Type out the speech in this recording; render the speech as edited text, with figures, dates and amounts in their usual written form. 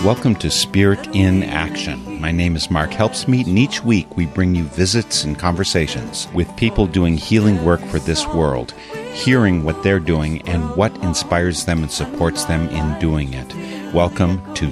Welcome to Spirit in Action. My name is Mark Helpsmeet, and each week we bring you visits and conversations with people doing healing work for this world, hearing what they're doing and what inspires them and supports them in doing it. Welcome to